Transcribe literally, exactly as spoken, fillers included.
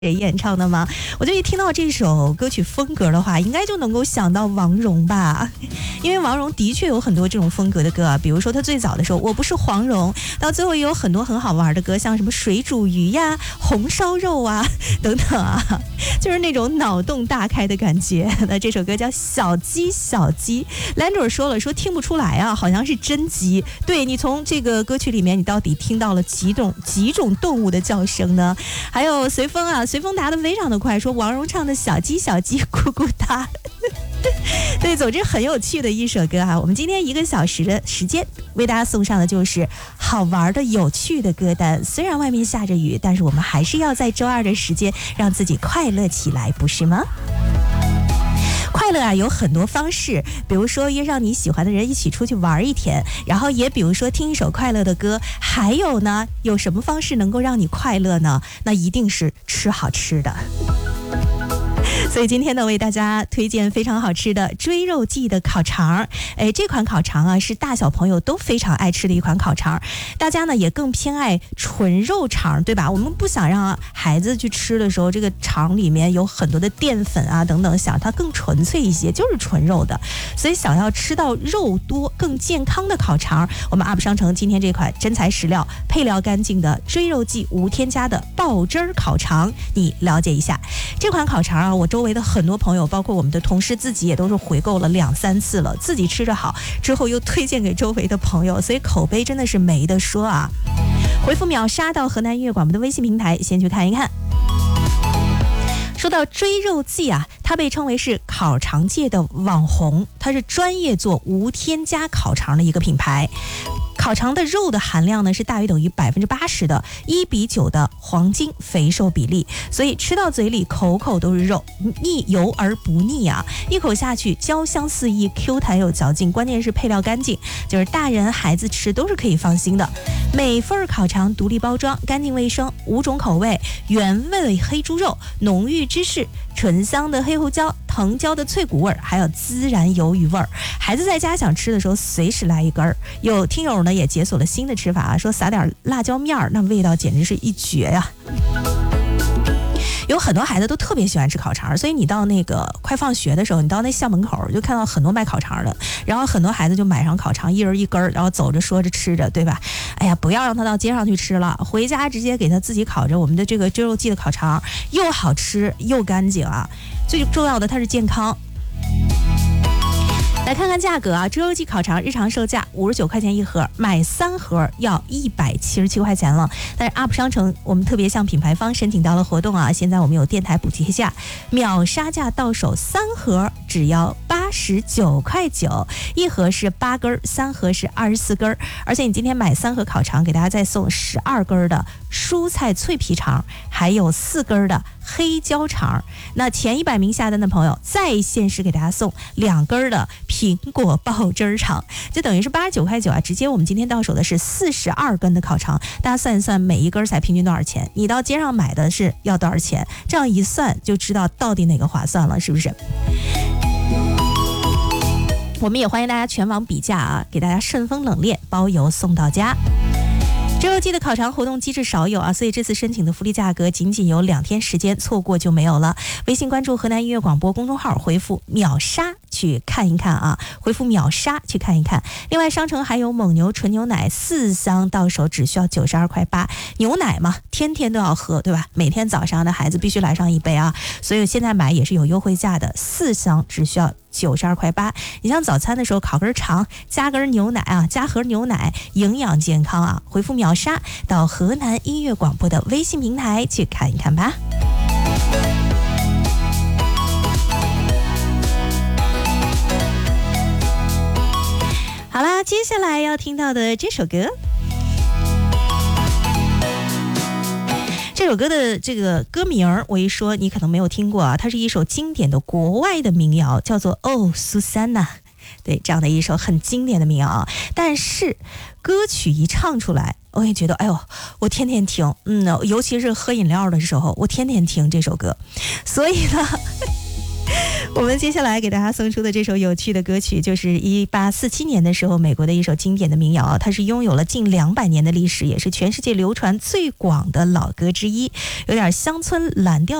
谁演唱的吗？我就一听到这首歌曲风格的话，应该就能够想到王蓉吧，因为王蓉的确有很多这种风格的歌啊，比如说她最早的时候我不是黄蓉，到最后也有很多很好玩的歌，像什么水煮鱼呀、红烧肉啊等等啊，就是那种脑洞大开的感觉。那这首歌叫小鸡小鸡，兰主说了，说听不出来啊，好像是真鸡。对，你从这个歌曲里面你到底听到了几种几种动物的叫声呢？还有随风啊，随风答得非常的快，说王蓉唱的小鸡小鸡咕咕哒。对，总之很有趣的一首歌啊。我们今天一个小时的时间为大家送上的就是好玩的有趣的歌单，虽然外面下着雨，但是我们还是要在周二的时间让自己快乐起来，不是吗？快乐啊有很多方式，比如说约上你喜欢的人一起出去玩一天，然后也比如说听一首快乐的歌，还有呢，有什么方式能够让你快乐呢？那一定是吃好吃的。所以今天呢，为大家推荐非常好吃的追肉记的烤肠。哎，这款烤肠啊是大小朋友都非常爱吃的一款烤肠，大家呢也更偏爱纯肉肠，对吧？我们不想让孩子去吃的时候，这个肠里面有很多的淀粉啊等等，想它更纯粹一些，就是纯肉的。所以想要吃到肉多更健康的烤肠，我们 U P 商城今天这款真材实料、配料干净的追肉记无添加的爆汁儿烤肠，你了解一下。这款烤肠啊，我周围的很多朋友，包括我们的同事自己也都是回购了两三次了，自己吃着好，之后又推荐给周围的朋友，所以口碑真的是没得说啊。回复秒杀到河南音乐广播的微信平台，先去看一看。说到追肉记啊，它被称为是烤肠界的网红，它是专业做无添加烤肠的一个品牌。烤肠的肉的含量呢是大于等于百分之八十的一比九的黄金肥瘦比例，所以吃到嘴里口口都是肉，腻油而不腻啊！一口下去焦香四溢 ，Q 弹有嚼劲，关键是配料干净，就是大人孩子吃都是可以放心的。每份烤肠独立包装，干净卫生，五种口味，原味黑猪肉，浓郁芝士，醇香的黑胡椒，藤椒的脆骨味，还有孜然鱿鱼味儿。孩子在家想吃的时候，随时来一根儿。有听友呢也解锁了新的吃法啊，说撒点辣椒面儿，那味道简直是一绝呀、有很多孩子都特别喜欢吃烤肠，所以你到那个快放学的时候，你到那校门口就看到很多卖烤肠的，然后很多孩子就买上烤肠，一人一根，然后走着说着吃着，对吧？哎呀，不要让他到街上去吃了，回家直接给他自己烤着我们的这个追肉记的烤肠，又好吃又干净啊，最重要的它是健康。来看看价格啊，追肉记烤肠日常售价五十九块钱一盒，买三盒要一百七十七块钱了。但是 U P 商城我们特别向品牌方申请到了活动啊，现在我们有电台补贴价，秒杀价到手三盒只要八十九块九，一盒是八根，三盒是二十四根，而且你今天买三盒烤肠，给大家再送十二根的蔬菜脆皮肠，还有四根的黑椒肠。那前一百名下单的朋友，再限时给大家送两根的苹果爆汁肠，就等于是八十九块九啊！直接我们今天到手的是四十二根的烤肠，大家算一算，每一根才平均多少钱？你到街上买的是要多少钱？这样一算就知道到底哪个划算了，是不是？我们也欢迎大家全网比价啊，给大家顺丰冷链包邮送到家。追肉记的烤肠活动机制少有啊，所以这次申请的福利价格仅仅有两天时间，错过就没有了。微信关注河南音乐广播公众号，回复秒杀去看一看啊，回复秒杀去看一看。另外商城还有蒙牛纯牛奶四箱到手只需要九十二块八，牛奶嘛天天都要喝，对吧？每天早上的孩子必须来上一杯啊，所以现在买也是有优惠价的，四箱只需要九十二块八。你像早餐的时候烤根肠，加根牛奶啊，加盒牛奶，营养健康啊！回复秒杀到河南音乐广播的微信平台去看一看吧。好啦，接下来要听到的这首歌，这首歌的这个歌名我一说你可能没有听过啊，它是一首经典的国外的民谣，叫做哦苏珊娜，对，这样的一首很经典的民谣，但是歌曲一唱出来，我也觉得哎呦我天天听，嗯，尤其是喝饮料的时候我天天听这首歌，所以呢我们接下来给大家送出的这首有趣的歌曲，就是一八四七年的时候，美国的一首经典的民谣，它是拥有了近两百年的历史，也是全世界流传最广的老歌之一，有点乡村蓝调